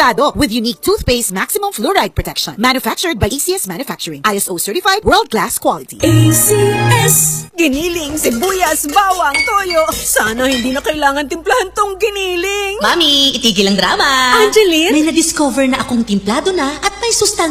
sigurado with unique toothpaste maximum fluoride protection. Manufactured by ACS Manufacturing. ISO certified world-class quality. ACS! Giniling, sibuyas, bawang, toyo. Sana hindi na kailangan timplahan tong giniling. Mami, itigil ang drama. Angeline? May na-discover na akong timplado na at may sustansya